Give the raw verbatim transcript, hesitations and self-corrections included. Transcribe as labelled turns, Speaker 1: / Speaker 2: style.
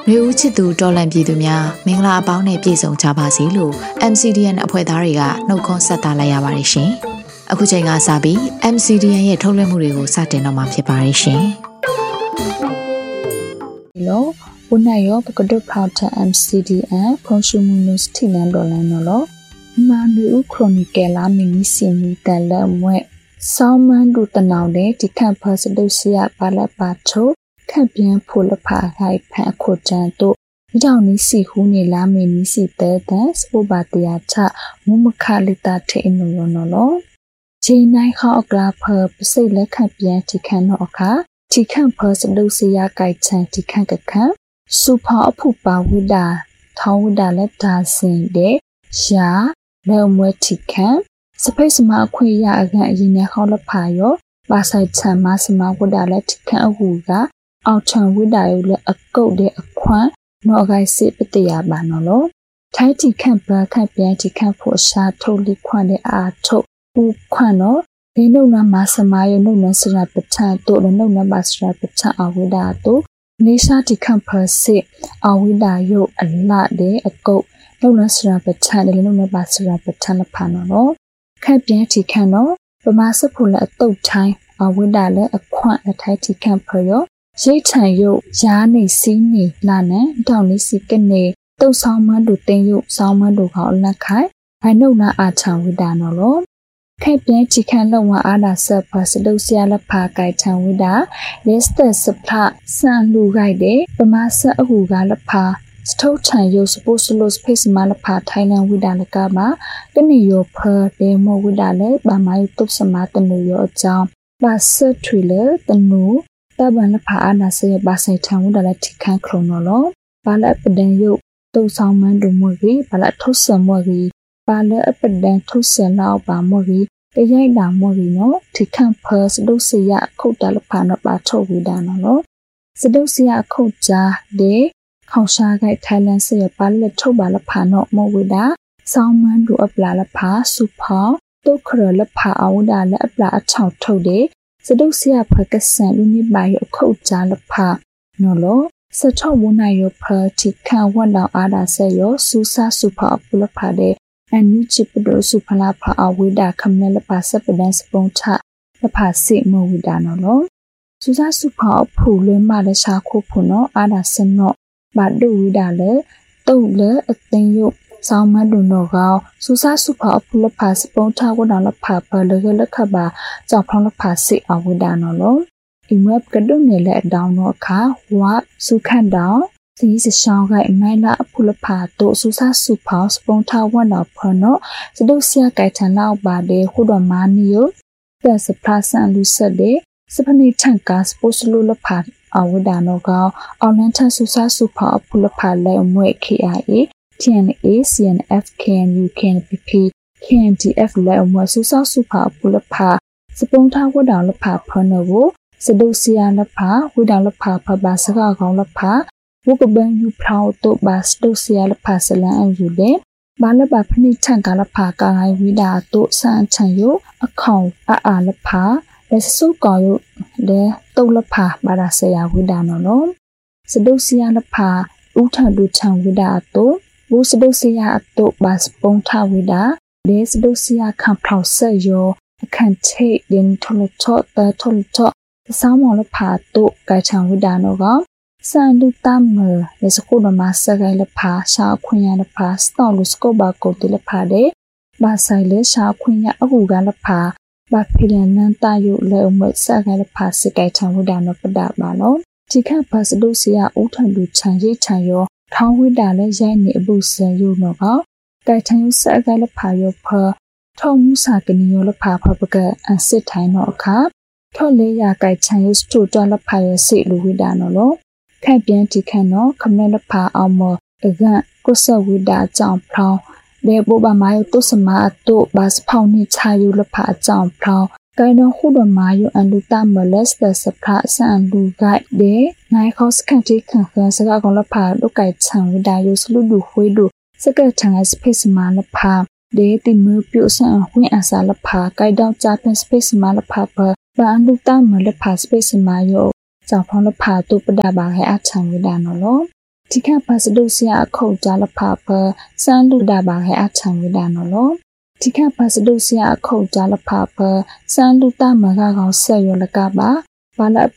Speaker 1: ရေဦးချစ်သူတော်လန်ပြည်သူများမင်္ဂလာအပေါင်းနဲ့ပြည့်စုံကြပါစေလို့ M C D N အဖွဲ့သားတွေကနှုတ်ခွန်းဆက်သလိုက်ရပါတယ်ရှင်။အခုချိန်ကစပြီး M C D N ရဲ့ထုတ်လွှင့်မှုတွေကိုစတင်တော့မှာဖြစ်ပါတယ်ရှင်။
Speaker 2: ဒီလိုဝန်နိုင်ရောပကဒုဖောက်တာ M C D N ဖုန်ရှုမှုနုစတီနန်ဒေါ်လန်နော်မာနူခရိုနီကယ်လာမီနီစီမီတန်လက်မွဲဆောင်းမန်းဒူတနောင်တဲ့ဒီခန့်ဖတ်စဒုစီယပါလက်ပါချိုခန့်ပြန်ဖို့လဖာဟိုက်ဖန်ခုတန်တို့ဒီတောင်နီစီဟူးနေလာမီနီစီတဲတန်စပိုဘာတယာချမုမခလိတာထေနုရောနော်လောချိန်နိုင်ခေါအကလာဖပစိတ်လက်ခန့်ပြန်ဒီခန့်တော့အခါဒီခန့်ဖတ်စဒုစီယကိုက်ချန်ဒီခန့်ကခန့်စူဖာအဖူပါဝိဒါထောင်းဝိဒါလက်ဒါစင်တဲ့ရှာလဲမွဲတီခံစပိတ်စမအခွေရအကန်အရင်နဲ့ခေါလဖာရောပါဆိုင်ချမ်းမစမဝဒလက်တီခံအဟုကအောက်ချံဝိဒါရုလက်အကုတ်တဲ့အခွမ်းနော်ဂိုင်စစ်ပတရပါနော်လို့ထိုင်းတီခံပါခန့်ပြန်တီခံဖို့ရှာထုတ်လိခွမ်းတဲ့အာထုတ်ပူခွမ်းနော်ဒီနုနမစမယနုနစရပချန်တို့နုနမစရပချန်အဝိဒါတို့နေရှာတီခံပါစစ်အဝိဒါယုအလတဲ့အကုတ်လုံလစရာပချန်တယ်လုံလပါစရာပချန်လဖာနော်ခက်ပြန်တီခန့်နော်ပမာစဖို့လက်အတုတ်ထိုင်းအဝိဒါလည်းအခွန့်အထိုက်တီခန့်ဖရောရိတ်ထန်ယုရားနေစီးနေလာနဲ့တောင်လေးစီကနေတုတ်ဆောင်မန်းတို့တင်းယုဆောင်မန်းတို့ခေါအလက်ခိုင်ဘိုင်နုနာအာချံဝိဒါနော်လို့ခက်ပြန်တီခန့်လုံဝအာဒါဆပ်ပါစဒုစရာလဖာကိုက်ချံဝိဒါလက်စတက်စဖလာစန်လူခိုက်တဲ့ပမာစအဟုကလဖာစထုတ်ချန်ယုစပိုစလိုစဖေးစမလဖာထိုင်းလန်ဝိဒါလကမှာတနေရောဖာဒေမောဝိဒါလေဘာမိုင်တုပ်စမတနူရောအကြောင်းပါဆတ်ထရီလေတနူတဘန်လဖာအနာစေဘာဆိုင်ထံဝိဒါလေထိခန့်ခလုံးနော်ဘာလပဒန်ယုတုပ်ဆောင်မန်းတို့မွေကြီးဘာလထုတ်စမွေကြီးဘာလအပဒန်ထုတ်စလောက်ပါမွေကြီးတရိုက်တာမွေကြီးနော်ထိခန့်ဖာစဒုစီယခုတ်တလဖာနော်ပါထုတ်ဝိဒါနော်စဒုစီယခုတ်ကြတဲ့ခေါရှားကိုက်ထိုင်လန်စေပါလက်ထုတ်ပါလဖာနော်မဝိဒါဆောင်းမန်းဒူအပလာလဖာစုဖောတုခရလဖာအဝဒါလက်အပလာအချောက်ထုတ်တဲ့စဒုစီယဖကဆန်လူနိပါယခုတ်ကြလဖာနော်လောစထောဝနာယဖတိခံဝတ်တော်အာဒါဆေယောစူဆာစုဖောအပလဖာတဲ့အန်နီချစ်ပဒိုစုဖလာဖာအဝိဒါခမနလဖာစပဒန်စပုံချလဖာစိမဝိဒါနော်လောစူဆာစုဖောအဖူလွဲမလရှာခုဖုနော်အာဒါစနောဘာဒူဝိဒါလေတုတ်လေအသိယုဆောင်းမဒုနောကောစူဆာစုဖာအဖုလဖာစပုံထဝဒါလဖာပလေကလခဘာကြောက်ဖောင်းလဖာစိအဝိဒါနော်လောအမပ်ကဒုနေလေအတောင်းနောအခါဝါစုခန့်တောင်းစီစရှောင်းကိုအမိုင်လာအဖုလဖာတို့စူဆာစုဖာစပုံထဝဒါဖနောစဒုဆရာကိုက်ထန်လောက်ပါတဲ့ခုတော်မာနီယသက်စဖာဆန်လူဆက်တဲ့စပနိထန်ကာစပိုစလူလဖာအဝဒနောကောအော်လန်ထဆူဆာစုဖာအဖုလဖာလဲအမွဲ K I A T N A C N F K N U K N P P K N D F လဲအမွဲဆူဆာစုဖာအဖုလဖာစပုံထဝဒါလဖာဖနောကိုစဒုစီယာလဖာဝဒါလဖာဖဘာစကားကောင်းလဖာဝကဘန်ယူဖလောတိုဘာစဒုစီယာလဖာဆလန်အယူတဲ့ဘာလဘဖနိချန်ကလဖာကာငိုင်ဝိဒါတိုဆန်ချန်ယအခေါင်အာအာလဖာလက်စုကောယလေတုတ်လဖာဘာသာဆရာဝိဒါနော်နော်စဒုစီယာလဖာဥထဒုချံဝိဒါတိုဘူစဒုစီယာအတုဘတ်ပုံထဝိဒါလေစဒုစီယာခံဖောက်ဆက်ယောအခန့်ချိတ်ဒင်ထလချောတထလချောဆောင်းမောလဖာတုကချံဝိဒါနော်ကစန်ဒုတမလေစကုဒမဆဂိုင်လဖာရှာခွင်ရလဖာစတောလူစကောဘာကိုတလဖာတဲ့ဘာဆိုင်လေရှာခွင်ရအကူကလဖာဘာဖီလန်နန်တာယုလဲအမွေဆာကလဖာစကိုက်ချံဝဒနပဒပါနော်ဒီခဘတ်စဒုစီယာဥထန်လူချံရိချံယောထောင်းဝိဒါလဲရိုင်းနေအပုဆန်ယုနော်ကကိုက်ချံယုဆာကလဖာယောဖထောင်းမူစာကနီယောလဖာဖပကအန်စစ်ထိုင်းနော်အခါထော်လေးရကိုက်ချံယုစတူတော်လဖာယောစိလူဝိဒါနော်လောခန့်ပြန်ဒီခန့်နော်ခမနလဖာအောင်မအကန့်ကုဆဝိဒါကြောင့်ဖောင်းလေဘောဘာမာယတုစမာတုဘတ်ဖောင်းနိချာယုလဖာကြောင့်ဖောင်းကိုင်တော်ခုတော်မာယအန်လူတမလက်စတစဖာဆန်လူဂိုက်ဒေနိုင်ခေါစကန်တိခံခစကားကောင်လဖာဒုကိုက်ချံဝိဒါယုစလူဒူခွေဒုစကတ်ချံစပေစမာလဖာဒေတိမပြုဆန်ဝင်းအစာလဖာကိုင်တော်ဂျာပန်စပေစမာလဖာပဘာအန်လူတမလဖာစပေစမာယကြောင့်ဖောင်းလဖာတုပဒဘာဟဲအချံဝိဒါနော်လော ထဒီကပါစဒုစီယာအခုတ်ကြလဖဖစန်လူတာပါဟဲအချံဝိဒါနော်လောဒီကပါစဒုစီယာအခုတ်ကြလဖဖစန်လူတာမကကောင်ဆက်ရလကပါဘာလ